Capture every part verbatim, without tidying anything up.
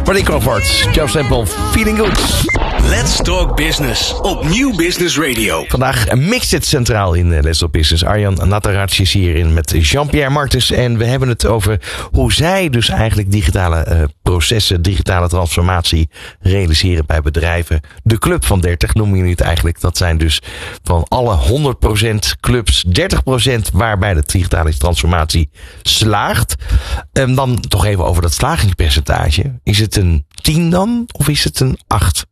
Martin Crawford, Joe Sample, Feeling Good. Let's Talk Business op Nieuw Business Radio. Vandaag mixt het centraal in Let's Talk Business. Arjan Nataraj is hierin met Jean-Pierre Martens. En we hebben het over hoe zij dus eigenlijk digitale uh, processen, digitale transformatie realiseren bij bedrijven. De Club van dertig noemen jullie het eigenlijk. Dat zijn dus van alle honderd procent clubs dertig procent waarbij de digitale transformatie slaagt. En dan toch even over dat slagingspercentage. Is het een tien dan of is het een acht?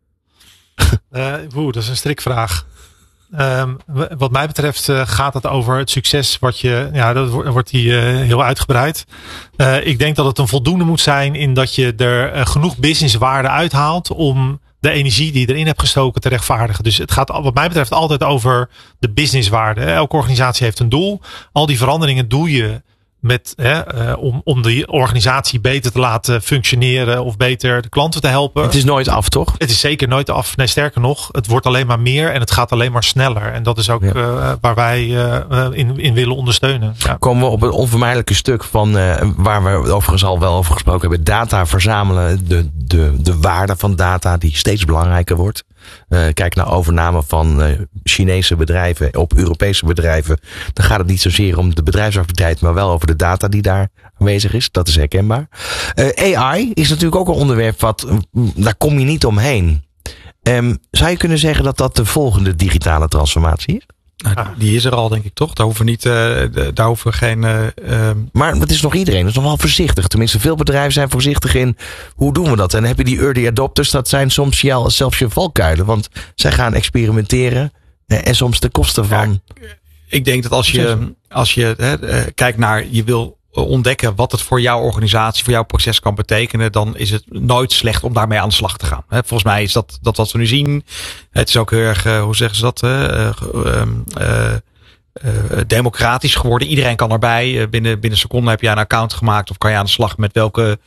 Uh, Oeh, dat is een strikvraag. Um, wat mij betreft uh, gaat het over het succes wat je, ja, dat wordt, wordt die uh, heel uitgebreid. Uh, ik denk dat het een voldoende moet zijn in dat je er uh, genoeg businesswaarde uithaalt om de energie die je erin hebt gestoken te rechtvaardigen. Dus het gaat wat mij betreft altijd over de businesswaarde. Elke organisatie heeft een doel. Al die veranderingen doe je met, hè, uh, om, om de organisatie beter te laten functioneren of beter de klanten te helpen. Het is nooit af, toch? Het is zeker nooit af. Nee, sterker nog, het wordt alleen maar meer en het gaat alleen maar sneller. En dat is ook ja. uh, waar wij uh, in, in willen ondersteunen. Ja. Komen we op het onvermijdelijke stuk van uh, waar we overigens al wel over gesproken hebben. Data verzamelen, de, de, de waarde van data die steeds belangrijker wordt. Uh, kijk naar overname van uh, Chinese bedrijven op Europese bedrijven. Dan gaat het niet zozeer om de bedrijfsactiviteit, maar wel over de data die daar aanwezig is. Dat is herkenbaar. Uh, A I is natuurlijk ook een onderwerp wat, uh, daar kom je niet omheen. Um, zou je kunnen zeggen dat dat de volgende digitale transformatie is? Nou, die is er al, denk ik, toch? Daar hoeven we niet, uh, daar hoeven we geen. Uh, uh... Maar het is nog iedereen, dat is nog wel voorzichtig. Tenminste, veel bedrijven zijn voorzichtig in hoe doen we dat? En dan heb je die early adopters, dat zijn soms zelfs je valkuilen. Want zij gaan experimenteren en soms ten koste van. Ja, ik denk dat als je, als je hè, kijkt naar, je wil ontdekken wat het voor jouw organisatie, voor jouw proces kan betekenen, dan is het nooit slecht om daarmee aan de slag te gaan. Volgens mij is dat, dat wat we nu zien. Het is ook heel erg, hoe zeggen ze dat, uh, uh, uh, uh, democratisch geworden. Iedereen kan erbij. Binnen, binnen seconden heb je een account gemaakt of kan je aan de slag met welke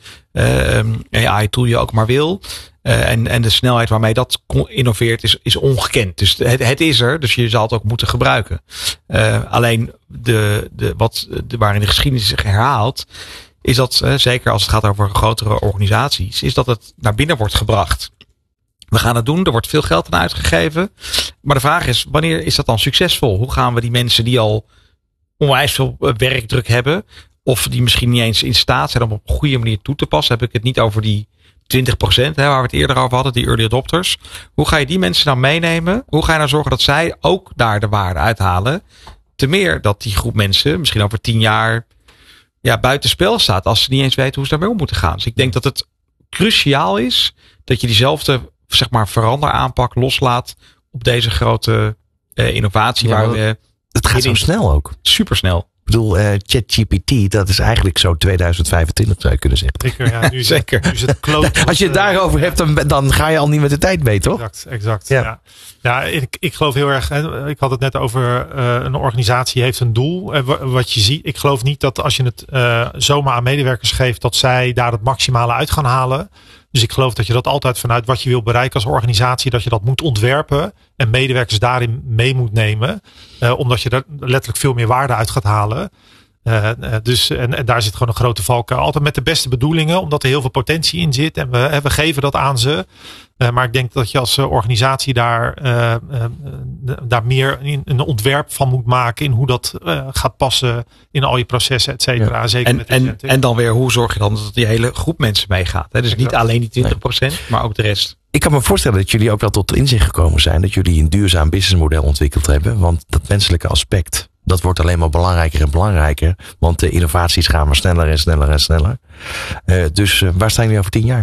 uh, A I tool je ook maar wil. Uh, en, en de snelheid waarmee dat innoveert is, is ongekend. Dus het, het is er, dus je zal het ook moeten gebruiken. Uh, alleen de, de, wat, de, waarin de geschiedenis zich herhaalt, is dat, uh, zeker als het gaat over grotere organisaties, is dat het naar binnen wordt gebracht. We gaan het doen, er wordt veel geld aan uitgegeven. Maar de vraag is, wanneer is dat dan succesvol? Hoe gaan we die mensen die al onwijs veel werkdruk hebben, of die misschien niet eens in staat zijn om op een goede manier toe te passen, heb ik het niet over die twintig procent, hè, waar we het eerder over hadden, die early adopters. Hoe ga je die mensen dan meenemen? Hoe ga je nou zorgen dat zij ook daar de waarde uithalen? Te meer dat die groep mensen misschien over tien jaar ja, buitenspel staat, als ze niet eens weten hoe ze daarmee om moeten gaan. Dus ik denk dat het cruciaal is dat je diezelfde, zeg maar, veranderaanpak loslaat op deze grote uh, innovatie. Ja, waar we het gaat zo snel ook. Supersnel. Ik bedoel, uh, ChatGPT, dat is eigenlijk zo tweeduizend vijfentwintig, zou je kunnen zeggen. Zeker, ja. Nu is Zeker. Het, nu is het kloot. Als je het daarover hebt, dan, dan ga je al niet met de tijd mee, toch? Exact, exact. Ja, ja. ja ik, ik geloof heel erg, hè, ik had het net over uh, een organisatie heeft een doel. Uh, wat je ziet, ik geloof niet dat als je het uh, zomaar aan medewerkers geeft, dat zij daar het maximale uit gaan halen. Dus ik geloof dat je dat altijd vanuit wat je wil bereiken als organisatie, dat je dat moet ontwerpen en medewerkers daarin mee moet nemen. Uh, omdat je er letterlijk veel meer waarde uit gaat halen. Uh, dus, en, en daar zit gewoon een grote valkuil. Altijd met de beste bedoelingen, omdat er heel veel potentie in zit. En we, we geven dat aan ze. Uh, maar ik denk dat je als organisatie daar, uh, uh, daar meer in, een ontwerp van moet maken. In hoe dat uh, gaat passen in al je processen, et cetera. Ja. Zeker en, met en, en dan weer, hoe zorg je dan dat die hele groep mensen meegaat? Hè? Dus exact. Niet alleen die twintig procent, nee. Maar ook de rest. Ik kan me voorstellen dat jullie ook wel tot inzicht gekomen zijn. Dat jullie een duurzaam businessmodel ontwikkeld hebben. Want dat menselijke aspect, dat wordt alleen maar belangrijker en belangrijker. Want de innovaties gaan maar sneller en sneller en sneller. Uh, dus uh, waar staan jullie over tien jaar?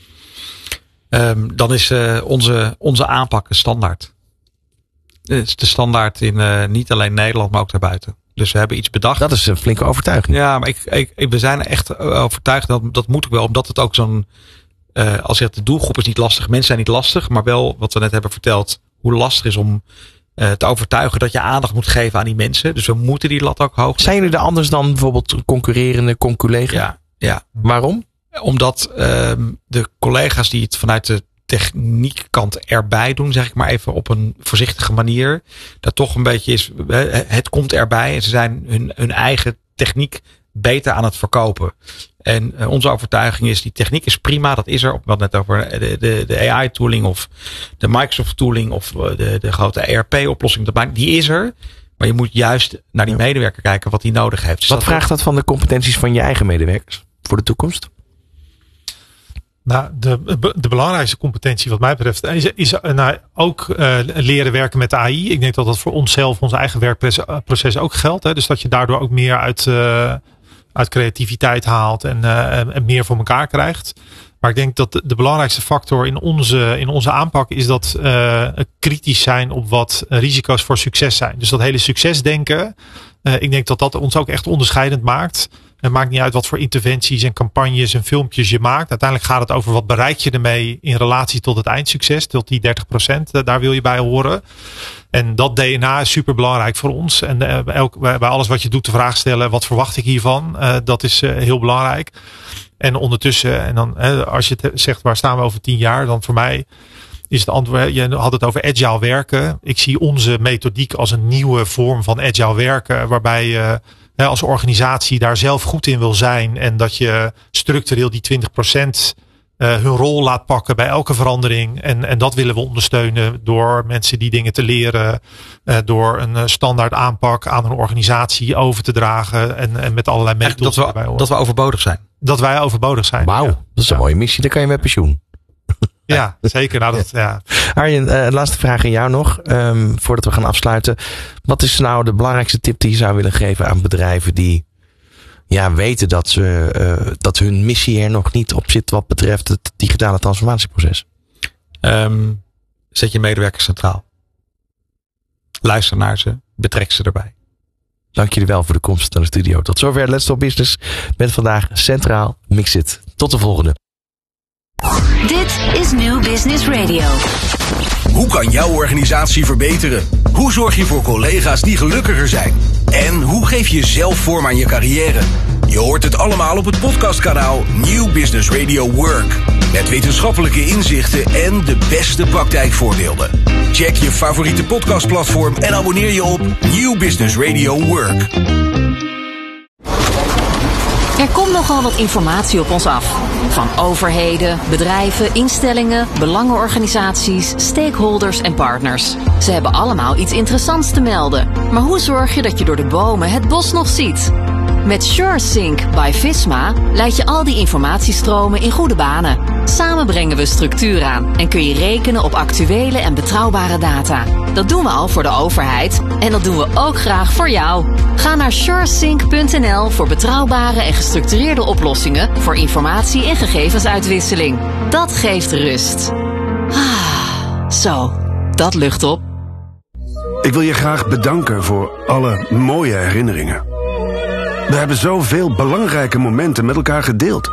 Um, dan is uh, onze, onze aanpak standaard. Het is de standaard in uh, niet alleen Nederland, maar ook daarbuiten. Dus we hebben iets bedacht. Dat is een flinke overtuiging. Ja, maar ik, ik, ik, we zijn echt overtuigd. Dat, dat moet ik wel, omdat het ook zo'n, uh, als je het, de doelgroep is niet lastig. Mensen zijn niet lastig, maar wel wat we net hebben verteld. Hoe lastig is om uh, te overtuigen dat je aandacht moet geven aan die mensen. Dus we moeten die lat ook hoog. Zijn jullie er anders dan bijvoorbeeld concurrerende conculega's? Ja, ja. Waarom? Omdat uh, de collega's die het vanuit de techniekkant erbij doen, zeg ik maar even op een voorzichtige manier, dat toch een beetje is, het komt erbij en ze zijn hun, hun eigen techniek beter aan het verkopen. En uh, onze overtuiging is, die techniek is prima. Dat is er. We hadden net over de, de, de A I-tooling of de Microsoft-tooling of de, de grote E R P-oplossing. Die is er. Maar je moet juist naar die medewerker kijken wat hij nodig heeft. Dus wat dat vraagt dat van de competenties van je eigen medewerkers voor de toekomst? Nou, de, de belangrijkste competentie wat mij betreft is, is nou, ook uh, leren werken met A I. Ik denk dat dat voor onszelf, ons eigen werkproces ook geldt. Hè. Dus dat je daardoor ook meer uit, uh, uit creativiteit haalt en, uh, en meer voor elkaar krijgt. Maar ik denk dat de, de belangrijkste factor in onze, in onze aanpak is dat uh, kritisch zijn op wat risico's voor succes zijn. Dus dat hele succesdenken, uh, ik denk dat dat ons ook echt onderscheidend maakt. Het maakt niet uit wat voor interventies en campagnes en filmpjes je maakt. Uiteindelijk gaat het over wat bereik je ermee in relatie tot het eindsucces. Tot die dertig procent, daar wil je bij horen. En dat D N A is super belangrijk voor ons. En uh, bij, elk, bij alles wat je doet de vraag stellen, wat verwacht ik hiervan? Uh, dat is uh, heel belangrijk. En ondertussen, en dan uh, als je het zegt waar staan we over tien jaar, dan voor mij is het antwoord, je had het over agile werken. Ik zie onze methodiek als een nieuwe vorm van agile werken, waarbij je uh, als organisatie daar zelf goed in wil zijn en dat je structureel die twintig procent uh, hun rol laat pakken bij elke verandering. En, en dat willen we ondersteunen door mensen die dingen te leren, uh, door een uh, standaard aanpak aan een organisatie over te dragen en, en met allerlei methoden dat we, dat we overbodig zijn. Dat wij overbodig zijn. Wauw, ja. Dat is een ja. mooie missie. Dan kan je met pensioen. Ja, zeker. Nou, dat, ja. Arjen, uh, laatste vraag aan jou nog. Um, voordat we gaan afsluiten. Wat is nou de belangrijkste tip die je zou willen geven aan bedrijven die ja, weten dat, ze, uh, dat hun missie er nog niet op zit wat betreft het digitale transformatieproces? Um, zet je medewerkers centraal. Luister naar ze. Betrek ze erbij. Dank jullie wel voor de komst naar de studio. Tot zover Let's Talk Business met vandaag Centraal Mixit. Tot de volgende. Dit is New Business Radio. Hoe kan jouw organisatie verbeteren? Hoe zorg je voor collega's die gelukkiger zijn? En hoe geef je zelf vorm aan je carrière? Je hoort het allemaal op het podcastkanaal New Business Radio Work. Met wetenschappelijke inzichten en de beste praktijkvoorbeelden. Check je favoriete podcastplatform en abonneer je op New Business Radio Work. Er komt nogal wat informatie op ons af. Van overheden, bedrijven, instellingen, belangenorganisaties, stakeholders en partners. Ze hebben allemaal iets interessants te melden. Maar hoe zorg je dat je door de bomen het bos nog ziet? Met SureSync by Visma leid je al die informatiestromen in goede banen. Samen brengen we structuur aan en kun je rekenen op actuele en betrouwbare data. Dat doen we al voor de overheid en dat doen we ook graag voor jou. Ga naar suresync punt n l voor betrouwbare en gestructureerde oplossingen voor informatie- en gegevensuitwisseling. Dat geeft rust. Ah, zo, dat lucht op. Ik wil je graag bedanken voor alle mooie herinneringen. We hebben zoveel belangrijke momenten met elkaar gedeeld.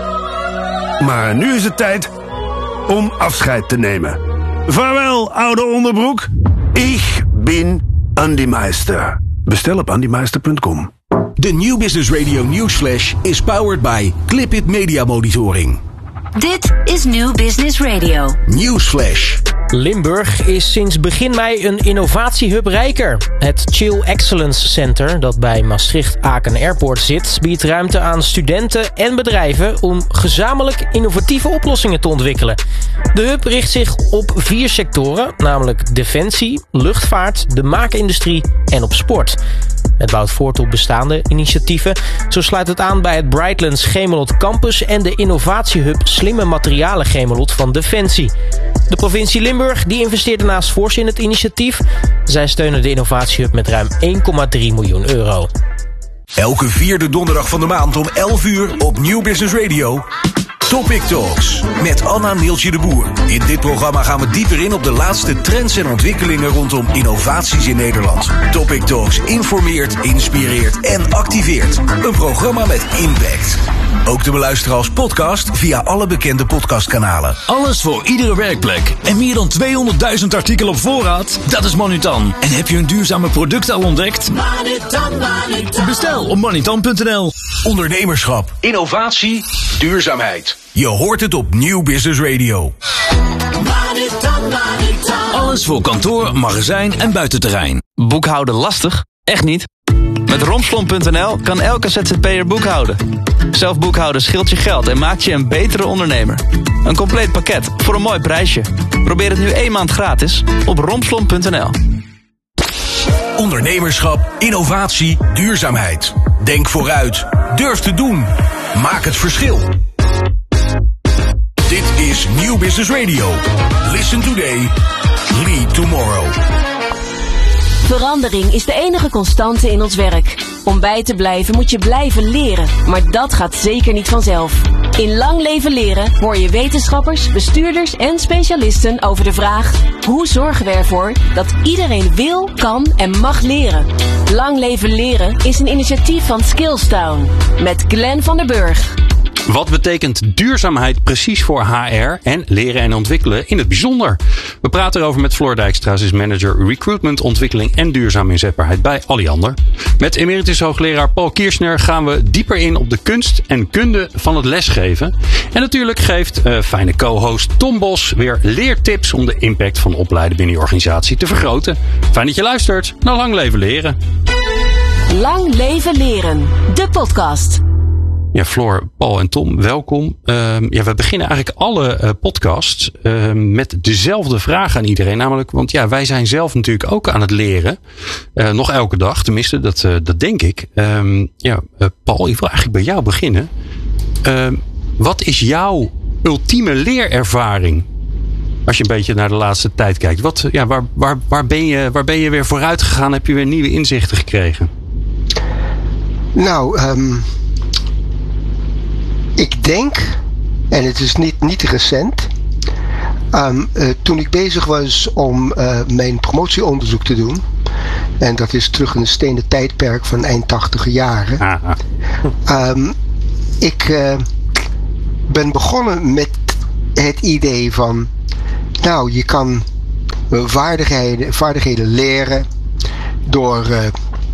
Maar nu is het tijd om afscheid te nemen. Vaarwel, oude onderbroek. Ik ben Andy Meister. Bestel op andy meister punt com. De New Business Radio Newsflash is powered by Clipit Media Monitoring. Dit is New Business Radio. Newsflash. Limburg is sinds begin mei een innovatiehub rijker. Het Chill Excellence Center, dat bij Maastricht-Aken Airport zit, biedt ruimte aan studenten en bedrijven om gezamenlijk innovatieve oplossingen te ontwikkelen. De hub richt zich op vier sectoren, namelijk defensie, luchtvaart, de maakindustrie en op sport. Het bouwt voort op bestaande initiatieven. Zo sluit het aan bij het Brightlands Gemelot Campus en de innovatiehub Slimme Materialen Gemelot van Defensie. De provincie Limburg die investeert daarnaast fors in het initiatief. Zij steunen de innovatiehub met ruim één komma drie miljoen euro. Elke vierde donderdag van de maand om elf uur op New Business Radio. Topic Talks met Anna Neeltje de Boer. In dit programma gaan we dieper in op de laatste trends en ontwikkelingen rondom innovaties in Nederland. Topic Talks informeert, inspireert en activeert. Een programma met impact. Ook te beluisteren als podcast via alle bekende podcastkanalen. Alles voor iedere werkplek. En meer dan tweehonderdduizend artikelen op voorraad? Dat is Manutan. En heb je een duurzame product al ontdekt? Manutan, Manutan. Bestel op manutan punt n l. Ondernemerschap, innovatie, duurzaamheid. Je hoort het op New Business Radio. Manutan, Manutan. Alles voor kantoor, magazijn en buitenterrein. Boekhouden lastig? Echt niet? Met Romslomp punt n l kan elke Z Z P'er boekhouden. Zelf boekhouden scheelt je geld en maakt je een betere ondernemer. Een compleet pakket voor een mooi prijsje. Probeer het nu één maand gratis op Romslomp punt n l. Ondernemerschap, innovatie, duurzaamheid. Denk vooruit. Durf te doen. Maak het verschil. Dit is Nieuw Business Radio. Listen today. Lead tomorrow. Verandering is de enige constante in ons werk. Om bij te blijven moet je blijven leren. Maar dat gaat zeker niet vanzelf. In Lang Leven Leren hoor je wetenschappers, bestuurders en specialisten over de vraag: hoe zorgen we ervoor dat iedereen wil, kan en mag leren? Lang Leven Leren is een initiatief van Skillstown. Met Glenn van der Burg. Wat betekent duurzaamheid precies voor H R en leren en ontwikkelen in het bijzonder? We praten erover met Floor Dijkstra, is manager recruitment, ontwikkeling en duurzame inzetbaarheid bij Alliander. Met emeritus hoogleraar Paul Kirchner gaan we dieper in op de kunst en kunde van het lesgeven. En natuurlijk geeft uh, fijne co-host Tom Bos weer leertips om de impact van opleiden binnen je organisatie te vergroten. Fijn dat je luistert naar Lang Leven Leren. Lang Leven Leren, de podcast. Ja, Floor, Paul en Tom, welkom. Uh, ja, we beginnen eigenlijk alle uh, podcasts uh, met dezelfde vraag aan iedereen. Namelijk, want ja, wij zijn zelf natuurlijk ook aan het leren. Uh, nog elke dag, tenminste, dat, uh, dat denk ik. Um, ja, uh, Paul, ik wil eigenlijk bij jou beginnen. Uh, wat is jouw ultieme leerervaring? Als je een beetje naar de laatste tijd kijkt. Wat, ja, waar, waar, waar, ben je, waar ben je weer vooruit gegaan? Heb je weer nieuwe inzichten gekregen? Nou, um... ik denk, en het is niet, niet recent, um, uh, toen ik bezig was om uh, mijn promotieonderzoek te doen, en dat is terug in het stenen tijdperk van eind tachtiger jaren, um, ik uh, ben begonnen met het idee van, nou, je kan vaardigheden, vaardigheden leren door uh,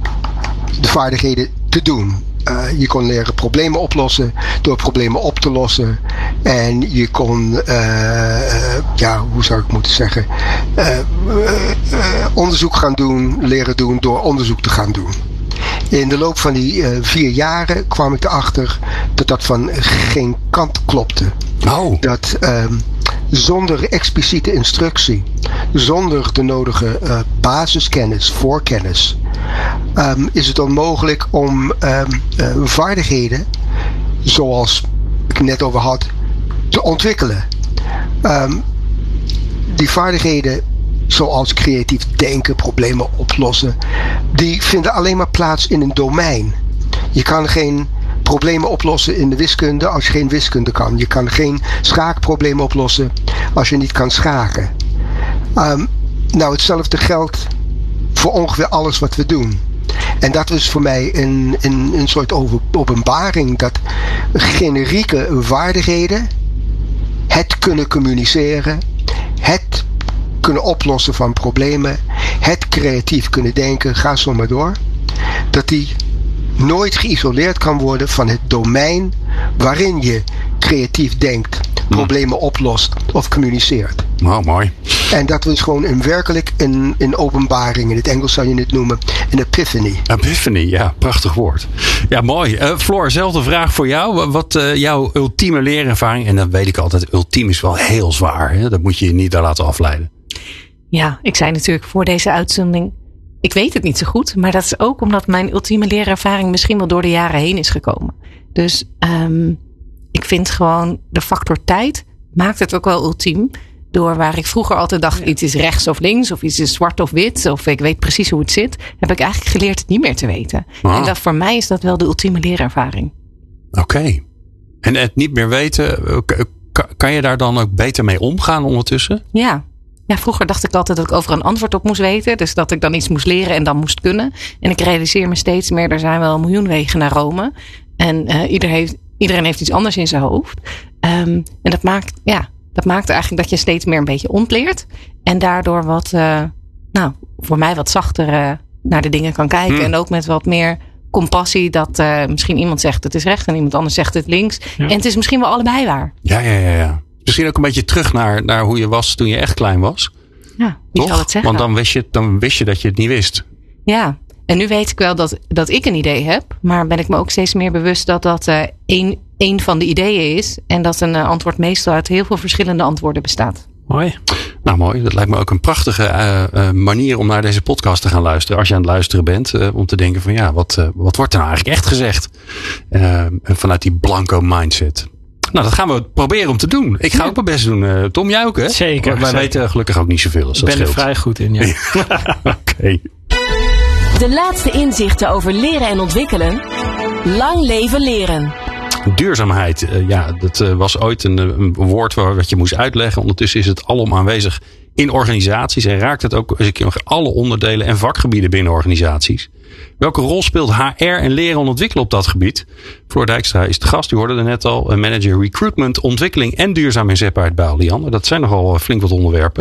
de vaardigheden te doen. Uh, je kon leren problemen oplossen door problemen op te lossen. En je kon, uh, uh, ja, hoe zou ik moeten zeggen, uh, uh, uh, onderzoek gaan doen, leren doen door onderzoek te gaan doen. In de loop van die uh, vier jaren kwam ik erachter dat dat van geen kant klopte. Oh. Dat uh, zonder expliciete instructie, zonder de nodige uh, basiskennis, voorkennis, um, is het onmogelijk om um, uh, vaardigheden, zoals ik net over had, te ontwikkelen. Um, die vaardigheden, zoals creatief denken, problemen oplossen, die vinden alleen maar plaats in een domein. Je kan geen problemen oplossen in de wiskunde als je geen wiskunde kan. Je kan geen schaakproblemen oplossen als je niet kan schaken. Um, nou, hetzelfde geldt voor ongeveer alles wat we doen. En dat was voor mij een, een, een soort over, openbaring dat generieke vaardigheden, het kunnen communiceren, het kunnen oplossen van problemen, het creatief kunnen denken, ga zo maar door, dat die nooit geïsoleerd kan worden van het domein waarin je creatief denkt, problemen oplost of communiceert. Nou, mooi. En dat was gewoon een werkelijk een, een openbaring. In het Engels zou je het noemen een epiphany. Epiphany, ja, prachtig woord. Ja, mooi. Uh, Floor, zelfde vraag voor jou. Wat uh, jouw ultieme leerervaring? En dan weet ik altijd, ultiem is wel heel zwaar. Hè? Dat moet je je niet daar laten afleiden. Ja, ik zei natuurlijk voor deze uitzending, ik weet het niet zo goed. Maar dat is ook omdat mijn ultieme leerervaring misschien wel door de jaren heen is gekomen. Dus um, ik vind gewoon de factor tijd maakt het ook wel ultiem. Door waar ik vroeger altijd dacht, iets is rechts of links, of iets is zwart of wit, of ik weet precies hoe het zit, heb ik eigenlijk geleerd het niet meer te weten. Ah. En dat, voor mij is dat wel de ultieme leerervaring. Oké. Okay. En het niet meer weten, kan je daar dan ook beter mee omgaan ondertussen? Ja. Ja, vroeger dacht ik altijd dat ik over een antwoord op moest weten. Dus dat ik dan iets moest leren en dan moest kunnen. En ik realiseer me steeds meer, er zijn wel een miljoen wegen naar Rome. En uh, ieder heeft, iedereen heeft iets anders in zijn hoofd. Um, en dat maakt, ja, dat maakt eigenlijk dat je steeds meer een beetje ontleert. En daardoor wat, uh, nou, voor mij wat zachter uh, naar de dingen kan kijken. Hmm. En ook met wat meer compassie dat uh, misschien iemand zegt het is rechts en iemand anders zegt het links. Ja. En het is misschien wel allebei waar. Ja, ja, ja, ja. Misschien ook een beetje terug naar, naar hoe je was toen je echt klein was. Ja, wie zal het zeggen? Want dan wist, je, dan wist je dat je het niet wist. Ja, En nu weet ik wel dat, dat ik een idee heb. Maar ben ik me ook steeds meer bewust dat dat uh, één, één van de ideeën is. En dat een uh, antwoord meestal uit heel veel verschillende antwoorden bestaat. Mooi. Nou mooi, dat lijkt me ook een prachtige uh, uh, manier om naar deze podcast te gaan luisteren. Als je aan het luisteren bent. Uh, om te denken van ja, wat, uh, wat wordt er nou eigenlijk echt gezegd? Uh, vanuit die blanco mindset. Nou, dat gaan we proberen om te doen. Ik ga ja. ook mijn best doen. Uh, Tom, jij ook hè? Zeker. Maar wij zeker. weten gelukkig ook niet zoveel. Ik ben scheelt. er vrij goed in, ja. Oké. Okay. De laatste inzichten over leren en ontwikkelen. Lang leven leren. Duurzaamheid, uh, ja, dat uh, was ooit een, een woord waar, wat je moest uitleggen. Ondertussen is het alom aanwezig in organisaties en raakt het ook eens een keer alle onderdelen en vakgebieden binnen organisaties. Welke rol speelt H R en leren en ontwikkelen op dat gebied? Floor Dijkstra is de gast, u hoorde er net al, een manager recruitment, ontwikkeling en duurzaam inzetbaarheid bij Alliander. Dat zijn nogal flink wat onderwerpen.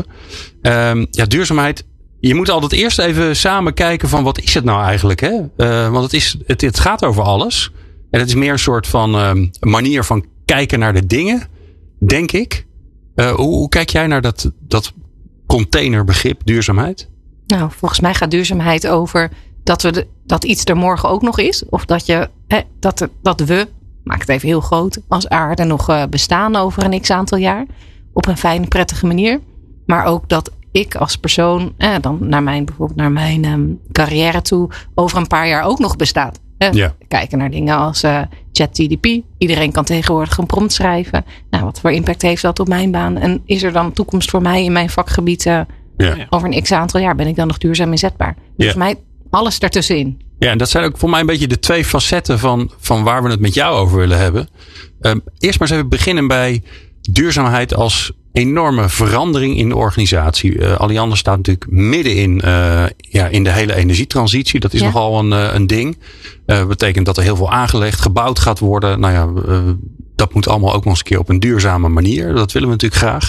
Um, ja, duurzaamheid. Je moet altijd eerst even samen kijken van wat is het nou eigenlijk? Hè? Uh, want het, is, het, het gaat over alles. En het is meer een soort van um, manier van kijken naar de dingen, denk ik. Uh, hoe, hoe kijk jij naar dat, dat containerbegrip duurzaamheid? Nou, volgens mij gaat duurzaamheid over dat, we de, dat iets er morgen ook nog is. Of dat, je, hè, dat, dat we, maak het even heel groot, als aarde nog uh, bestaan over een x aantal jaar. Op een fijne, prettige manier. Maar ook dat ik als persoon, eh, dan naar mijn, bijvoorbeeld naar mijn um, carrière toe, over een paar jaar ook nog bestaat. Eh, ja. Kijken naar dingen als uh, ChatGPT. Iedereen kan tegenwoordig een prompt schrijven. Nou, wat voor impact heeft dat op mijn baan? En is er dan toekomst voor mij in mijn vakgebied? Uh, ja. Over een x aantal jaar ben ik dan nog duurzaam inzetbaar? Dus ja. voor mij alles daartussenin. Ja, en dat zijn ook voor mij een beetje de twee facetten van, van waar we het met jou over willen hebben. Um, eerst maar eens even beginnen bij duurzaamheid als enorme verandering in de organisatie. Uh, Alliander staat natuurlijk midden in, uh, ja, in de hele energietransitie. Dat is ja. nogal een, uh, een ding. Dat uh, betekent dat er heel veel aangelegd, gebouwd gaat worden. Nou ja, uh, dat moet allemaal ook nog eens een keer op een duurzame manier. Dat willen we natuurlijk graag.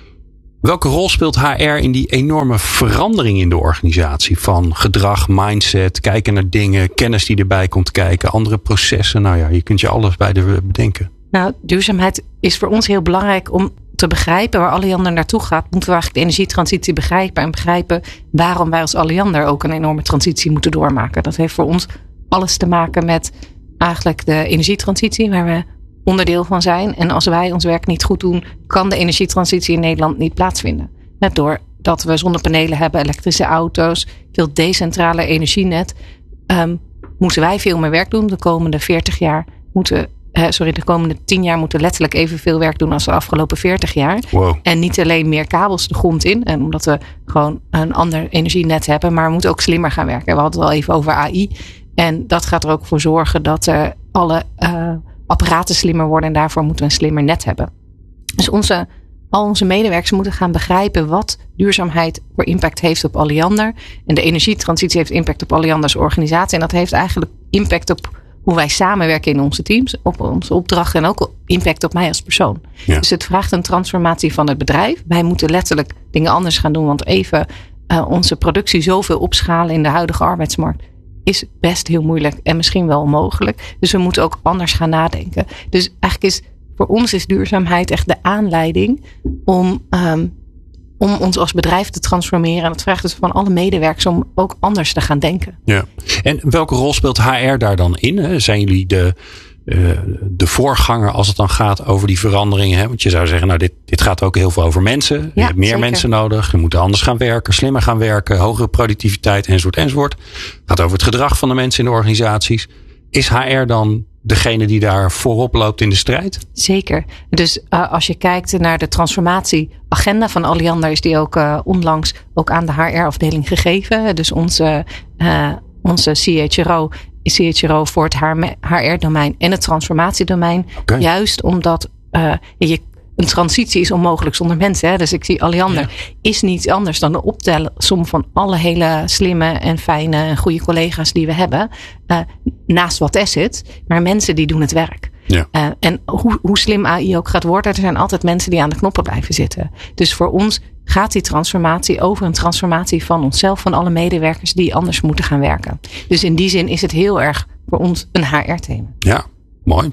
Welke rol speelt H R in die enorme verandering in de organisatie? Van gedrag, mindset, kijken naar dingen, kennis die erbij komt kijken, andere processen. Nou ja, je kunt je alles bij de bedenken. Nou, duurzaamheid is voor ons heel belangrijk om te begrijpen waar Alliander naartoe gaat. Moeten we eigenlijk de energietransitie begrijpen en begrijpen waarom wij als Alliander ook een enorme transitie moeten doormaken. Dat heeft voor ons alles te maken met eigenlijk de energietransitie waar we onderdeel van zijn. En als wij ons werk niet goed doen, kan de energietransitie in Nederland niet plaatsvinden. Net doordat we zonnepanelen hebben, elektrische auto's, veel decentrale energienet, um, moeten wij veel meer werk doen. De komende veertig jaar moeten Uh, sorry, de komende tien jaar moeten we letterlijk evenveel werk doen als de afgelopen veertig jaar. Wow. En niet alleen meer kabels de grond in. En omdat we gewoon een ander energienet hebben. Maar we moeten ook slimmer gaan werken. We hadden het al even over A I. En dat gaat er ook voor zorgen dat uh, alle uh, apparaten slimmer worden. En daarvoor moeten we een slimmer net hebben. Dus onze, al onze medewerkers moeten gaan begrijpen wat duurzaamheid voor impact heeft op Alliander. En de energietransitie heeft impact op Allianders organisatie. En dat heeft eigenlijk impact op hoe wij samenwerken in onze teams, op onze opdrachten en ook impact op mij als persoon. Ja. Dus het vraagt een transformatie van het bedrijf. Wij moeten letterlijk dingen anders gaan doen, want even uh, onze productie zoveel opschalen in de huidige arbeidsmarkt is best heel moeilijk en misschien wel onmogelijk. Dus we moeten ook anders gaan nadenken. Dus eigenlijk is voor ons is duurzaamheid echt de aanleiding om um, om ons als bedrijf te transformeren. En dat vraagt dus van alle medewerkers om ook anders te gaan denken. Ja. En welke rol speelt H R daar dan in? Zijn jullie de, uh, de voorganger als het dan gaat over die veranderingen? Hè? Want je zou zeggen, nou dit, dit gaat ook heel veel over mensen. Je ja, hebt meer zeker. mensen nodig. Je moet anders gaan werken, slimmer gaan werken, hogere productiviteit enzovoort enzovoort. Het gaat over het gedrag van de mensen in de organisaties. Is H R dan degene die daar voorop loopt in de strijd? Zeker. Dus uh, als je kijkt naar de transformatieagenda van Alliander, is die ook uh, onlangs ook aan de H R-afdeling gegeven. Dus onze, uh, onze C H R O is C H R O voor het H R-domein en het transformatiedomein. Okay. Juist omdat uh, je een transitie is onmogelijk zonder mensen. Hè? Dus ik zie Alliander ja. is niets anders dan de optelsom van alle hele slimme en fijne en goede collega's die we hebben. Uh, naast wat assets. Maar mensen die doen het werk. Ja. Uh, en hoe, hoe slim A I ook gaat worden. Er zijn altijd mensen die aan de knoppen blijven zitten. Dus voor ons gaat die transformatie over een transformatie van onszelf. Van alle medewerkers die anders moeten gaan werken. Dus in die zin is het heel erg voor ons een H R-thema. Ja, mooi.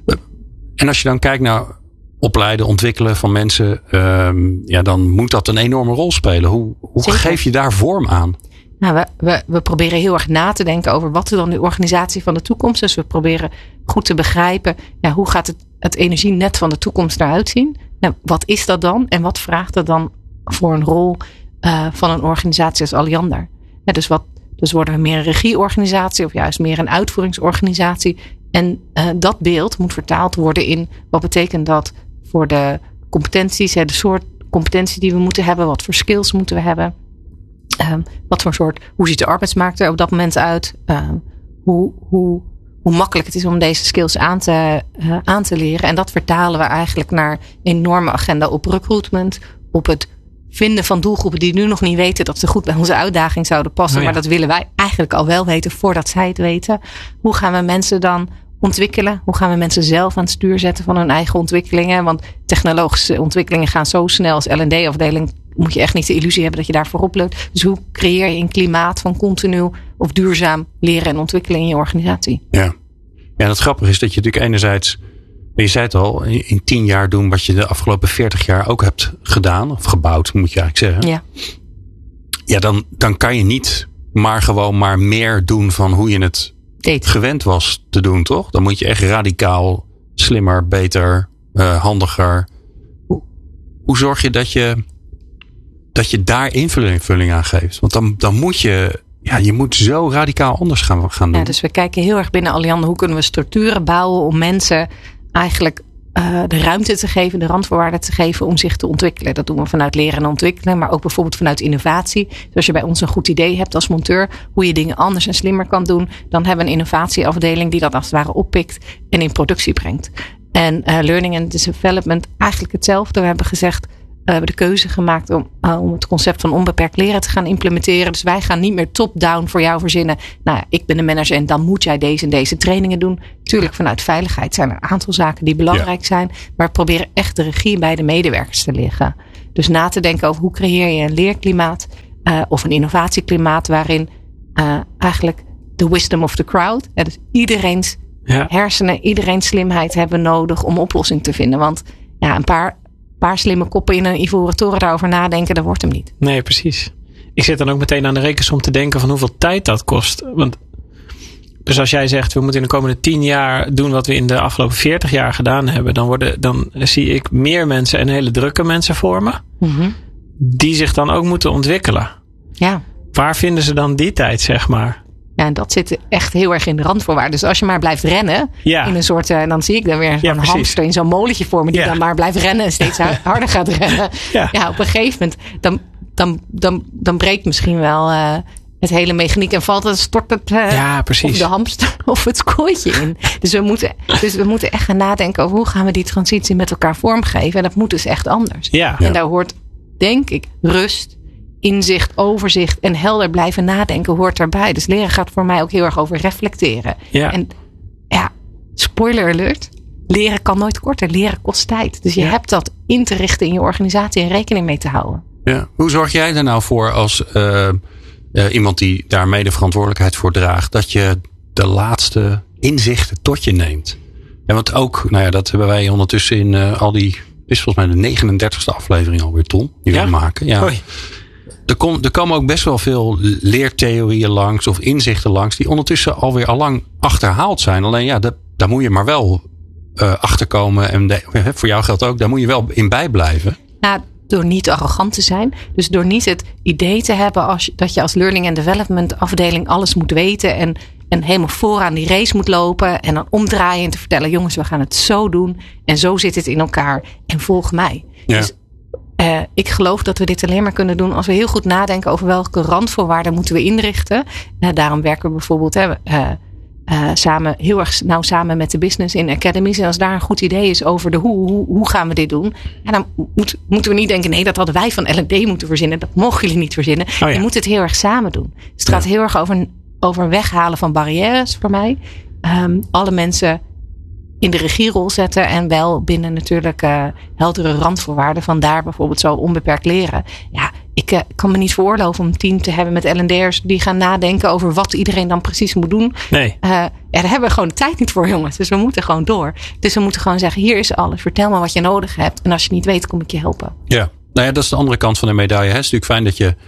En als je dan kijkt naar opleiden, ontwikkelen van mensen, um, ja, dan moet dat een enorme rol spelen. Hoe, hoe geef je daar vorm aan? Nou, we, we, we proberen heel erg na te denken over wat is dan de organisatie van de toekomst. Dus we proberen goed te begrijpen, ja, hoe gaat het, het energienet van de toekomst eruit zien? Nou, wat is dat dan? En wat vraagt dat dan voor een rol uh, van een organisatie als Alliander? Ja, dus, wat, dus worden we meer een regieorganisatie of juist meer een uitvoeringsorganisatie? En uh, dat beeld moet vertaald worden in wat betekent dat voor de competenties, hè, de soort competentie die we moeten hebben, wat voor skills moeten we hebben? Um, wat voor soort, hoe ziet de arbeidsmarkt er op dat moment uit? Um, hoe, hoe, hoe makkelijk het is om deze skills aan te, uh, aan te leren. En dat vertalen we eigenlijk naar een enorme agenda op recruitment, op het vinden van doelgroepen die nu nog niet weten dat ze goed bij onze uitdaging zouden passen. Oh ja. Maar dat willen wij eigenlijk al wel weten voordat zij het weten. Hoe gaan we mensen dan ontwikkelen? Hoe gaan we mensen zelf aan het stuur zetten van hun eigen ontwikkelingen? Want technologische ontwikkelingen gaan zo snel als L en D-afdeling. Moet je echt niet de illusie hebben dat je daar voorop loopt. Dus hoe creëer je een klimaat van continu of duurzaam leren en ontwikkelen in je organisatie? Ja, ja, het grappige is dat je natuurlijk enerzijds, je zei het al, in tien jaar doen wat je de afgelopen veertig jaar ook hebt gedaan. Of gebouwd, moet je eigenlijk zeggen. Ja, ja dan, dan kan je niet maar gewoon maar meer doen van hoe je het Deed. gewend was te doen, toch? Dan moet je echt radicaal slimmer, beter, uh, handiger. Hoe, hoe zorg je dat je dat je daar invulling aan geeft? Want dan, dan moet je, ja, je moet zo radicaal anders gaan, gaan doen. Ja, dus we kijken heel erg binnen Alliander, hoe kunnen we structuren bouwen om mensen eigenlijk uh, de ruimte te geven, de randvoorwaarden te geven om zich te ontwikkelen. Dat doen we vanuit leren en ontwikkelen, maar ook bijvoorbeeld vanuit innovatie. Dus als je bij ons een goed idee hebt als monteur, hoe je dingen anders en slimmer kan doen, dan hebben we een innovatieafdeling die dat als het ware oppikt en in productie brengt. En uh, learning and development eigenlijk hetzelfde. We hebben gezegd, we hebben de keuze gemaakt om, uh, om het concept van onbeperkt leren te gaan implementeren. Dus wij gaan niet meer top-down voor jou verzinnen. Nou ja, ik ben de manager en dan moet jij deze en deze trainingen doen. Tuurlijk, vanuit veiligheid zijn er een aantal zaken die belangrijk ja. zijn. Maar we proberen echt de regie bij de medewerkers te leggen. Dus na te denken over hoe creëer je een leerklimaat uh, of een innovatieklimaat waarin uh, eigenlijk de wisdom of the crowd. Uh, dus iedereen's ja. hersenen, iedereen's slimheid hebben nodig om oplossing te vinden. Want ja, een paar... Een paar slimme koppen in een ivoren toren daarover nadenken, dat wordt hem niet. Nee, precies. Ik zit dan ook meteen aan de rekensom te denken van hoeveel tijd dat kost. Want dus als jij zegt, we moeten in de komende tien jaar doen wat we in de afgelopen veertig jaar gedaan hebben, dan worden, dan zie ik meer mensen en hele drukke mensen voor me, mm-hmm. die zich dan ook moeten ontwikkelen. Ja. Waar vinden ze dan die tijd, zeg maar? Ja, en dat zit echt heel erg in de randvoorwaarden. Dus als je maar blijft rennen, ja. in een soort, uh, dan zie ik dan weer zo'n ja, hamster in zo'n molentje voor me, die ja. dan maar blijft rennen en steeds harder gaat rennen. Ja. ja, op een gegeven moment, dan, dan, dan, dan breekt misschien wel uh, het hele mechaniek en valt het, stort het uh, ja, of de hamster of het kooitje in. Dus we, moeten, dus we moeten echt gaan nadenken over hoe gaan we die transitie met elkaar vormgeven. En dat moet dus echt anders. Ja. En daar hoort, denk ik, rust, inzicht, overzicht en helder blijven nadenken hoort erbij. Dus leren gaat voor mij ook heel erg over reflecteren. Ja. En ja, spoiler alert. Leren kan nooit korter. Leren kost tijd. Dus je ja. hebt dat in te richten in je organisatie en rekening mee te houden. Ja. Hoe zorg jij er nou voor als uh, uh, iemand die daar mede verantwoordelijkheid voor draagt, dat je de laatste inzichten tot je neemt? Ja, want ook, nou ja, dat hebben wij ondertussen in uh, al die, dit is volgens mij de negenendertigste aflevering alweer, Ton, die ja? we maken. Ja. Hoi. Er, kom, er komen ook best wel veel leertheorieën langs of inzichten langs die ondertussen alweer allang achterhaald zijn. Alleen ja, dat, daar moet je maar wel uh, achterkomen. En de, voor jou geldt ook, daar moet je wel in bijblijven. Nou, door niet arrogant te zijn. Dus door niet het idee te hebben als, dat je als learning and development afdeling alles moet weten. En, en helemaal vooraan die race moet lopen. En dan omdraaien en te vertellen, jongens, we gaan het zo doen. En zo zit het in elkaar. En volg mij. Ja. Dus, Uh, ik geloof dat we dit alleen maar kunnen doen als we heel goed nadenken over welke randvoorwaarden moeten we inrichten. Uh, daarom werken we bijvoorbeeld uh, uh, samen, heel erg nauw samen met de business in academies. En als daar een goed idee is over de hoe, hoe, hoe gaan we dit doen. Ja, dan moet, moeten we niet denken, nee, dat hadden wij van L en D moeten verzinnen. Dat mogen jullie niet verzinnen. Oh ja. Je moet het heel erg samen doen. Dus het gaat heel erg over, over weghalen van barrières voor mij. Um, alle mensen in de regierol zetten en wel binnen natuurlijk uh, heldere randvoorwaarden. Vandaar bijvoorbeeld zo onbeperkt leren. Ja, ik uh, kan me niet veroorloven om een team te hebben met L en D'ers die gaan nadenken over wat iedereen dan precies moet doen. Nee. Uh, ja, daar hebben we gewoon de tijd niet voor, jongens. Dus we moeten gewoon door. Dus we moeten gewoon zeggen, hier is alles. Vertel me wat je nodig hebt. En als je niet weet, kom ik je helpen. Ja, nou ja, dat is de andere kant van de medaille. Het is natuurlijk fijn dat je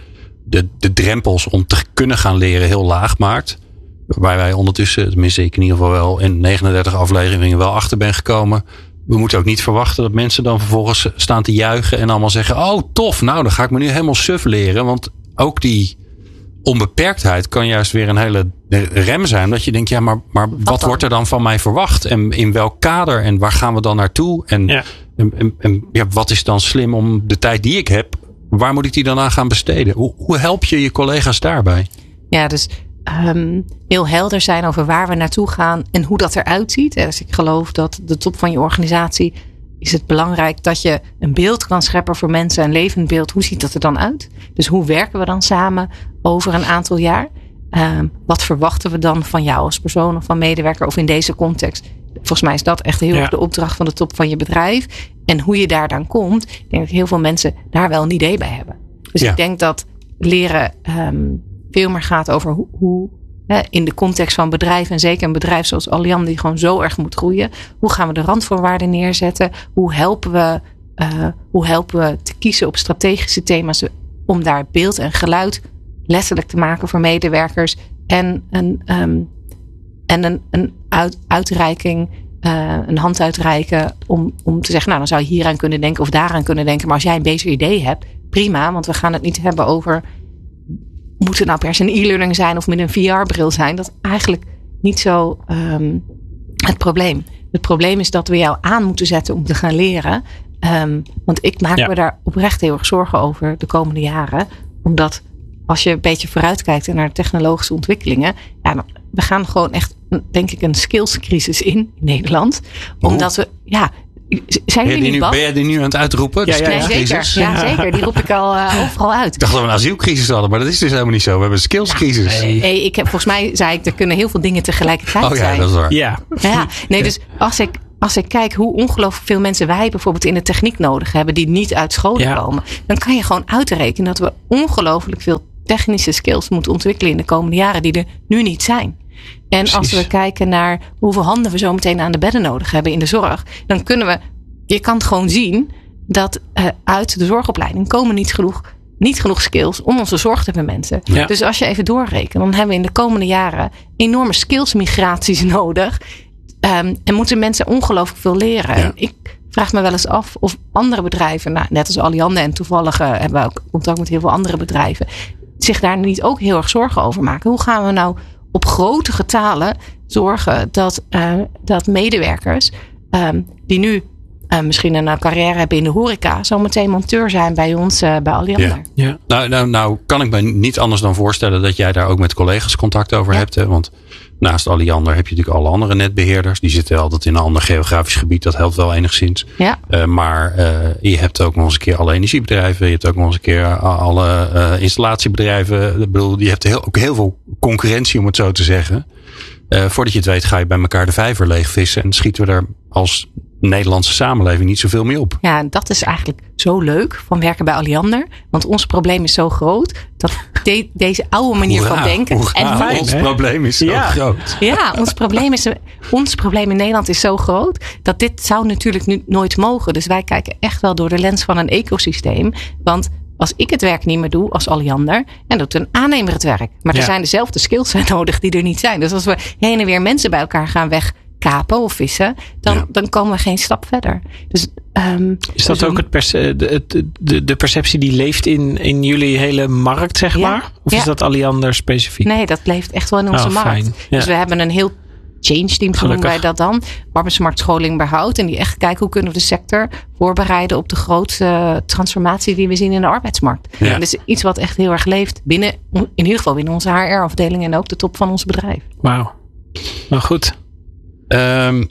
de, de drempels om te kunnen gaan leren heel laag maakt. Waar wij ondertussen, tenminste ik in ieder geval wel in negenendertig afleveringen wel achter ben gekomen. We moeten ook niet verwachten dat mensen dan vervolgens staan te juichen en allemaal zeggen, oh tof, nou dan ga ik me nu helemaal suf leren. Want ook die onbeperktheid kan juist weer een hele rem zijn. Dat je denkt, ja, maar, maar wat, wat wordt er dan van mij verwacht? En in welk kader? En waar gaan we dan naartoe? En, ja. en, en, en ja, wat is dan slim om de tijd die ik heb, waar moet ik die dan aan gaan besteden? Hoe, hoe help je je collega's daarbij? Ja, dus um, heel helder zijn over waar we naartoe gaan en hoe dat eruit ziet. Dus ik geloof dat de top van je organisatie is het belangrijk dat je een beeld kan scheppen voor mensen, een levend beeld. Hoe ziet dat er dan uit? Dus hoe werken we dan samen over een aantal jaar? Um, wat verwachten we dan van jou als persoon of van medewerker of in deze context? Volgens mij is dat echt heel erg ja. de opdracht van de top van je bedrijf. En hoe je daar dan komt, ik denk dat heel veel mensen daar wel een idee bij hebben. Dus ja. ik denk dat leren um, veel meer gaat over hoe, hoe hè, in de context van bedrijf en zeker een bedrijf zoals Allianz die gewoon zo erg moet groeien. Hoe gaan we de randvoorwaarden neerzetten? Hoe helpen we, uh, hoe helpen we te kiezen op strategische thema's om daar beeld en geluid letterlijk te maken voor medewerkers en een, um, en een, een uit, uitreiking, uh, een hand uitreiken om, om te zeggen, nou dan zou je hieraan kunnen denken of daaraan kunnen denken. Maar als jij een beter idee hebt, prima, want we gaan het niet hebben over, moet het nou per se een e-learning zijn of met een V R-bril zijn? Dat is eigenlijk niet zo um, het probleem. Het probleem is dat we jou aan moeten zetten om te gaan leren. Um, want ik maak ja. me daar oprecht heel erg zorgen over de komende jaren. Omdat als je een beetje vooruitkijkt naar technologische ontwikkelingen. Ja, we gaan gewoon echt, denk ik, een skillscrisis in, in Nederland. Omdat we, ja... Zijn ben, je niet nu, ben jij die nu aan het uitroepen? Ja, ja, ja. Nee, zeker. Ja, zeker. Die roep ik al uh, overal uit. Ik dacht dat we een asielcrisis hadden, maar dat is dus helemaal niet zo. We hebben een skillscrisis. Ja, nee. nee, ik heb, volgens mij zei ik, er kunnen heel veel dingen tegelijkertijd oh, ja, zijn. Dat is waar. Ja. Ja, nee, dus als ik, als ik kijk hoe ongelooflijk veel mensen wij bijvoorbeeld in de techniek nodig hebben, die niet uit scholen ja. komen, dan kan je gewoon uitrekenen dat we ongelooflijk veel technische skills moeten ontwikkelen in de komende jaren die er nu niet zijn. En Precies. als we kijken naar hoeveel handen we zo meteen aan de bedden nodig hebben in de zorg, dan kunnen we, je kan het gewoon zien dat uh, uit de zorgopleiding komen niet genoeg, niet genoeg skills om onze zorg te bemensenen. Ja. Dus als je even doorrekent, dan hebben we in de komende jaren enorme skillsmigraties nodig. Um, en moeten mensen ongelooflijk veel leren. Ja. En ik vraag me wel eens af of andere bedrijven, nou, net als Allianz en toevallig uh, hebben we ook contact met heel veel andere bedrijven, zich daar niet ook heel erg zorgen over maken. Hoe gaan we nou op grote getalen zorgen dat, uh, dat medewerkers um, die nu uh, misschien een carrière hebben in de horeca, zometeen monteur zijn bij ons uh, bij Allianz. Ja. Ja. Nou, nou, nou kan ik me niet anders dan voorstellen dat jij daar ook met collega's contact over ja. hebt. Hè? Want naast Allianz heb je natuurlijk alle andere netbeheerders. Die zitten altijd in een ander geografisch gebied. Dat helpt wel enigszins. Ja. Uh, maar uh, je hebt ook nog eens een keer alle energiebedrijven. Je hebt ook nog eens een keer alle uh, installatiebedrijven. Ik bedoel, je hebt heel, ook heel veel concurrentie, om het zo te zeggen. Uh, voordat je het weet ga je bij elkaar de vijver leegvissen. En schieten we er als Nederlandse samenleving niet zoveel mee op. Ja, dat is eigenlijk zo leuk van werken bij Allianz. Want ons probleem is zo groot dat de, deze oude manier hoera, van denken. Hoera, en fijn, ons hè? probleem is zo ja. groot. Ja, ons probleem, is, ons probleem in Nederland is zo groot dat dit zou natuurlijk nu nooit mogen. Dus wij kijken echt wel door de lens van een ecosysteem. Want als ik het werk niet meer doe als Alliander, en doet een aannemer het werk. Maar ja. er zijn dezelfde skills nodig die er niet zijn. Dus als we heen en weer mensen bij elkaar gaan wegkapen of vissen, dan, ja. dan komen we geen stap verder. Dus, um, is dat dus ook het perce- de, de, de perceptie die leeft in, in jullie hele markt, zeg ja. maar? Of ja. is dat Alliander specifiek? Nee, dat leeft echt wel in onze oh, markt. Ja. Dus we hebben een heel change team, noemen wij dat dan. Arbeidsmarktscholing behoud. En die echt kijken hoe kunnen we de sector voorbereiden op de grootste transformatie die we zien in de arbeidsmarkt. Ja. En dat is iets wat echt heel erg leeft binnen, in ieder geval binnen onze H R-afdeling en ook de top van ons bedrijf. Wauw. Nou goed. Um,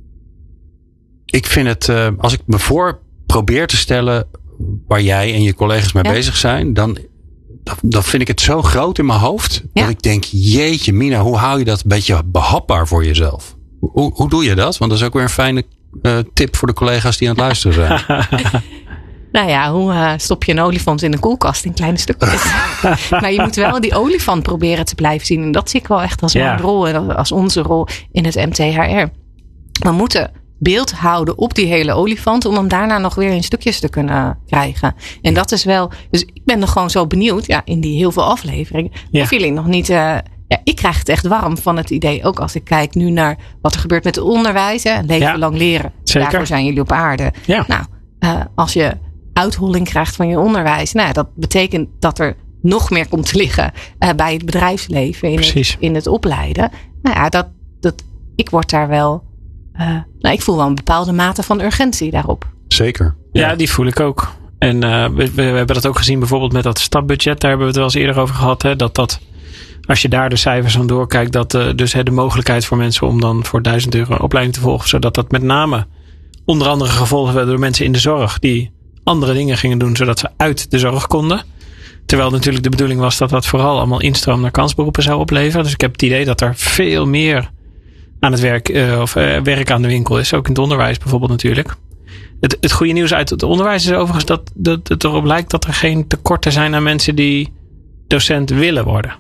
ik vind het, uh, als ik me voor probeer te stellen waar jij en je collega's mee ja. bezig zijn, dan, dan vind ik het zo groot in mijn hoofd. Ja. Dat ik denk, jeetje Mina, hoe hou je dat een beetje behapbaar voor jezelf? Hoe, hoe doe je dat? Want dat is ook weer een fijne uh, tip voor de collega's die aan het luisteren zijn. Nou ja, hoe uh, stop je een olifant in de koelkast in kleine stukjes? Maar je moet wel die olifant proberen te blijven zien. En dat zie ik wel echt als ja. mijn rol en als onze rol in het M T H R. We moeten beeld houden op die hele olifant. Om hem daarna nog weer in stukjes te kunnen krijgen. En dat is wel. Dus ik ben nog gewoon zo benieuwd. Ja, in die heel veel afleveringen. Ja. Of jullie nog niet. Uh, ja, ik krijg het echt warm van het idee. Ook als ik kijk nu naar wat er gebeurt met het onderwijs. Hè, leven ja, lang leren. Zeker. Daarvoor zijn jullie op aarde. Ja. Nou, uh, als je uitholling krijgt van je onderwijs. Nou, dat betekent dat er nog meer komt te liggen uh, bij het bedrijfsleven. In het, in het opleiden. Nou ja, dat, dat, ik word daar wel. Uh, nou, ik voel wel een bepaalde mate van urgentie daarop. Zeker. Ja, ja die voel ik ook. En uh, we, we hebben dat ook gezien bijvoorbeeld met dat stapbudget. Daar hebben we het wel eens eerder over gehad. Hè, dat dat, als je daar de cijfers aan doorkijkt, dat uh, dus hè, de mogelijkheid voor mensen om dan voor duizend euro een opleiding te volgen, zodat dat met name onder andere gevolgd werd door mensen in de zorg die andere dingen gingen doen, zodat ze uit de zorg konden. Terwijl natuurlijk de bedoeling was dat dat vooral allemaal instroom naar kansberoepen zou opleveren. Dus ik heb het idee dat er veel meer aan het werk, uh, of uh, werk aan de winkel is. Ook in het onderwijs bijvoorbeeld natuurlijk. Het, het goede nieuws uit het onderwijs is overigens dat, dat het erop lijkt dat er geen tekorten zijn aan mensen die docent willen worden.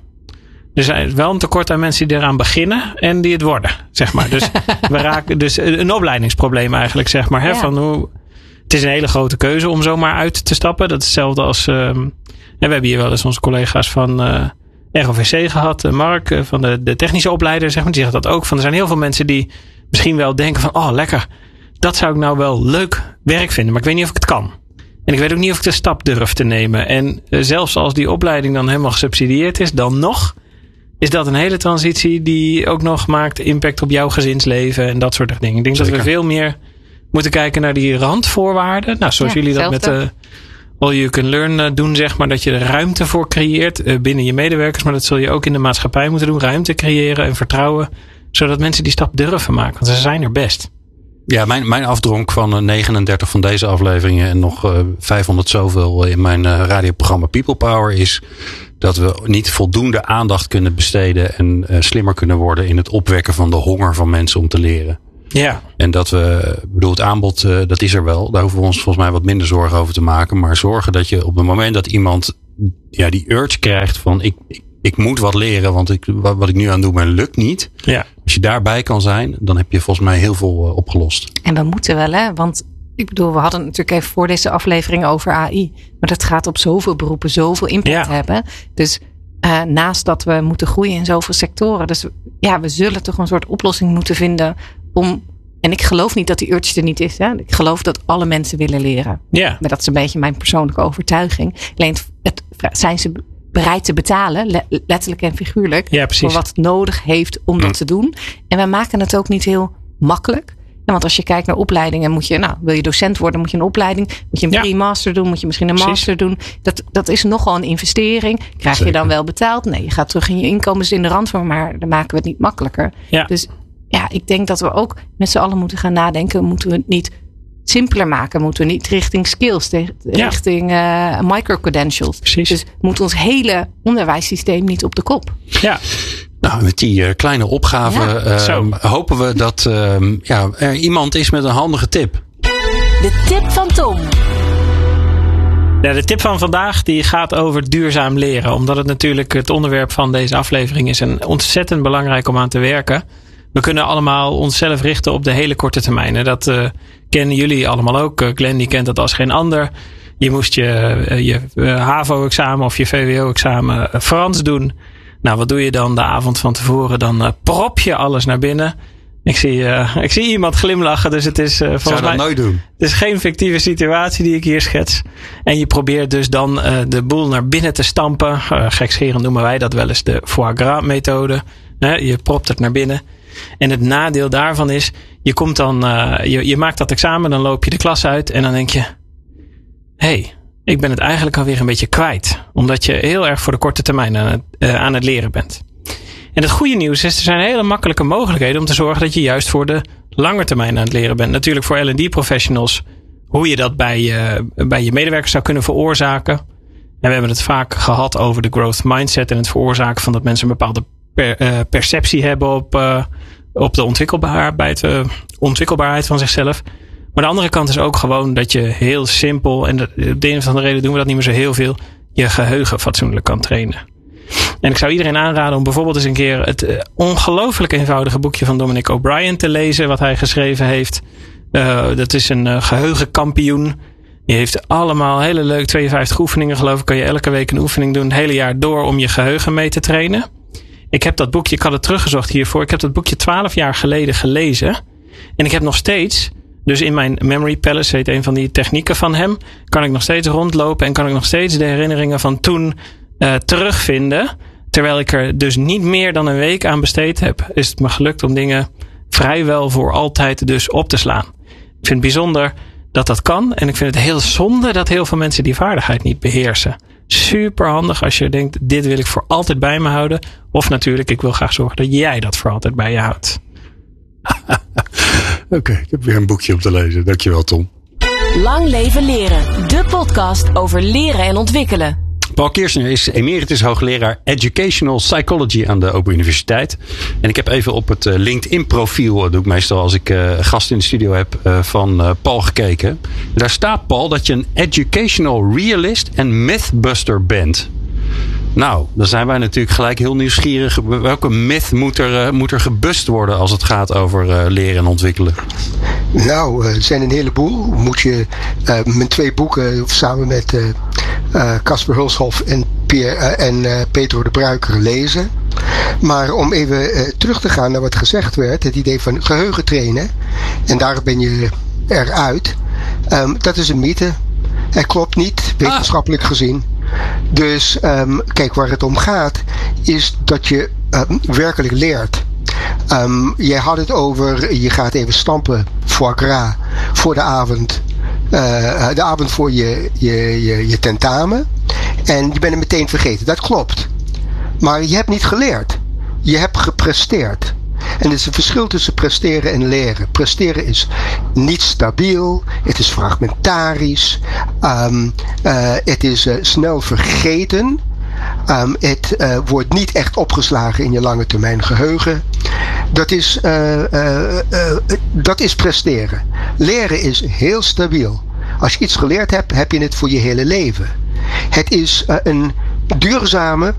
Er is wel een tekort aan mensen die eraan beginnen en die het worden, zeg maar. Dus we raken dus een opleidingsprobleem eigenlijk, zeg maar. Hè, ja. Van hoe, het is een hele grote keuze om zomaar uit te stappen. Dat is hetzelfde als. Um, we hebben hier wel eens onze collega's van uh, R O V C gehad, uh, Mark, uh, van de, de technische opleider, zeg maar. Die zegt dat ook. Van, er zijn heel veel mensen die misschien wel denken van, oh lekker, dat zou ik nou wel leuk werk vinden, maar ik weet niet of ik het kan. En ik weet ook niet of ik de stap durf te nemen. En uh, zelfs als die opleiding dan helemaal gesubsidieerd is, dan nog is dat een hele transitie die ook nog maakt impact op jouw gezinsleven en dat soort dingen. Ik denk Zeker. dat we veel meer moeten kijken naar die randvoorwaarden. Nou, zoals ja, jullie dat met de All You Can Learn doen, zeg maar, dat je er ruimte voor creëert uh, binnen je medewerkers. Maar dat zul je ook in de maatschappij moeten doen. Ruimte creëren en vertrouwen, zodat mensen die stap durven maken. Want ze zijn er best. Ja, mijn, mijn afdronk van uh, negenendertig van deze afleveringen en nog uh, vijfhonderd zoveel in mijn uh, radioprogramma People Power is dat we niet voldoende aandacht kunnen besteden en uh, slimmer kunnen worden in het opwekken van de honger van mensen om te leren. Ja. En dat we, bedoel, het aanbod, uh, dat is er wel. Daar hoeven we ons volgens mij wat minder zorgen over te maken. Maar zorgen dat je op het moment dat iemand ja, die urge krijgt van ik, ik, ik moet wat leren, want ik, wat, wat ik nu aan doe, maar lukt niet. Ja. Als je daarbij kan zijn, dan heb je volgens mij heel veel uh, opgelost. En we moeten wel, hè? Want ik bedoel, we hadden het natuurlijk even voor deze aflevering over A I. Maar dat gaat op zoveel beroepen zoveel impact ja. hebben. Dus uh, naast dat we moeten groeien in zoveel sectoren. Dus ja, we zullen toch een soort oplossing moeten vinden om. En ik geloof niet dat die urge er niet is. Hè? Ik geloof dat alle mensen willen leren. Ja. Maar dat is een beetje mijn persoonlijke overtuiging. Alleen het, zijn ze bereid te betalen, letterlijk en figuurlijk, ja, voor wat het nodig heeft om hm. dat te doen. En we maken het ook niet heel makkelijk. Ja, want als je kijkt naar opleidingen, moet je, nou, wil je docent worden, moet je een opleiding, moet je een ja. pre-master doen, moet je misschien een Precies. master doen. Dat, dat is nogal een investering. Krijg Zeker. je dan wel betaald? Nee, je gaat terug in je inkomens in de rand van, maar dan maken we het niet makkelijker. Ja. Dus ja, ik denk dat we ook met z'n allen moeten gaan nadenken. Moeten we het niet simpeler maken? Moeten we niet richting skills, richting ja. uh, micro-credentials? Precies. Dus moet ons hele onderwijssysteem niet op de kop? Ja. Nou, met die uh, kleine opgave ja, uh, hopen we dat uh, ja, er iemand is met een handige tip. De tip van Tom. Ja, de tip van vandaag die gaat over duurzaam leren. Omdat het natuurlijk het onderwerp van deze aflevering is. En ontzettend belangrijk om aan te werken. We kunnen allemaal onszelf richten op de hele korte termijn. En dat uh, kennen jullie allemaal ook. Uh, Glenn die kent dat als geen ander. Je moest je, uh, je uh, HAVO-examen of je V W O-examen uh, Frans doen. Nou, wat doe je dan de avond van tevoren? Dan uh, prop je alles naar binnen. Ik zie, uh, ik zie iemand glimlachen, dus het is uh, volgens Zou dat mij nooit doen. Het is geen fictieve situatie die ik hier schets. En je probeert dus dan uh, de boel naar binnen te stampen. Uh, gekscherend noemen wij dat wel eens de foie gras methode. Uh, je propt het naar binnen. En het nadeel daarvan is, je komt dan, uh, je, je maakt dat examen, dan loop je de klas uit en dan denk je, hé, hey, ik ben het eigenlijk alweer een beetje kwijt. Omdat je heel erg voor de korte termijn aan het, uh, aan het leren bent. En het goede nieuws is, er zijn hele makkelijke mogelijkheden om te zorgen dat je juist voor de lange termijn aan het leren bent. Natuurlijk voor L en D professionals, hoe je dat bij je, bij je medewerkers zou kunnen veroorzaken. En we hebben het vaak gehad over de growth mindset en het veroorzaken van dat mensen een bepaalde per, uh, perceptie hebben op, uh, op de ontwikkelbaarheid, uh, ontwikkelbaarheid van zichzelf. Maar de andere kant is ook gewoon dat je heel simpel, en de, de een of andere reden doen we dat niet meer zo heel veel, je geheugen fatsoenlijk kan trainen. En ik zou iedereen aanraden om bijvoorbeeld eens een keer het uh, ongelooflijk eenvoudige boekje van Dominic O'Brien te lezen. Wat hij geschreven heeft. Uh, dat is een uh, geheugenkampioen. Die heeft allemaal hele leuk tweeënvijftig oefeningen geloof ik. Kan je elke week een oefening doen. Het hele jaar door om je geheugen mee te trainen. Ik heb dat boekje, ik had het teruggezocht hiervoor. Ik heb dat boekje twaalf jaar geleden gelezen. En ik heb nog steeds, dus in mijn Memory Palace, heet een van die technieken van hem, kan ik nog steeds rondlopen en kan ik nog steeds de herinneringen van toen uh, terugvinden. Terwijl ik er dus niet meer dan een week aan besteed heb, is het me gelukt om dingen vrijwel voor altijd dus op te slaan. Ik vind het bijzonder dat dat kan. En ik vind het heel zonde dat heel veel mensen die vaardigheid niet beheersen. Super handig als je denkt, dit wil ik voor altijd bij me houden. Of natuurlijk, ik wil graag zorgen dat jij dat voor altijd bij je houdt. Oké, okay, ik heb weer een boekje om te lezen. Dankjewel, Tom. Lang leven leren. De podcast over leren en ontwikkelen. Paul Kirchner is emeritus hoogleraar Educational Psychology aan de Open Universiteit. En ik heb even op het LinkedIn profiel, dat doe ik meestal als ik uh, gasten in de studio heb, uh, van uh, Paul gekeken. En daar staat, Paul, dat je een educational realist en mythbuster bent. Nou, dan zijn wij natuurlijk gelijk heel nieuwsgierig. Welke myth moet er, uh, moet er gebust worden als het gaat over uh, leren en ontwikkelen? Nou, er zijn een heleboel. Moet je uh, mijn twee boeken samen met Casper uh, Hulshoff en, Pierre, uh, en uh, Pedro de Bruiker lezen. Maar om even uh, terug te gaan naar wat gezegd werd, het idee van geheugen trainen, en daar ben je eruit. Um, dat is een mythe. Het klopt niet, wetenschappelijk ah. gezien. Dus um, kijk, waar het om gaat is dat je um, werkelijk leert. Um, jij had het over, je gaat even stampen, foie gras, voor de avond. Uh, de avond voor je, je, je, je tentamen. En je bent het meteen vergeten. Dat klopt. Maar je hebt niet geleerd. Je hebt gepresteerd. En er is een verschil tussen presteren en leren. Presteren is niet stabiel. Het is fragmentarisch. Um, uh, het is uh, snel vergeten. Um, het uh, wordt niet echt opgeslagen in je lange termijn geheugen. Dat is, uh, uh, uh, dat is presteren. Leren is heel stabiel. Als je iets geleerd hebt, heb je het voor je hele leven. Het is uh, een duurzame